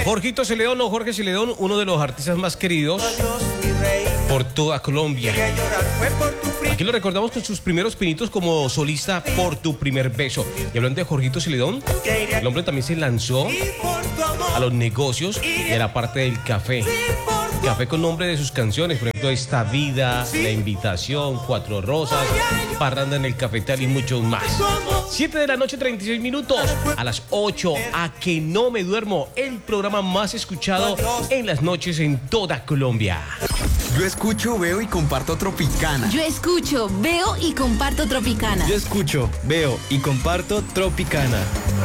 Jorgito Celedón o Jorge Celedón, uno de los artistas más queridos por toda Colombia. Aquí lo recordamos con sus primeros pinitos como solista Por tu primer beso. Y hablando de Jorgito Celedón, el hombre también se lanzó a los negocios y a la parte del café. Café con nombre de sus canciones, por ejemplo, Esta Vida, La Invitación, Cuatro Rosas, Parranda en el Cafetal y muchos más. 7 de la noche, 36 minutos. A las 8, A Que No Me Duermo, el programa más escuchado en las noches en toda Colombia. Yo escucho, veo y comparto Tropicana. Yo escucho, veo y comparto Tropicana. Yo escucho, veo y comparto Tropicana.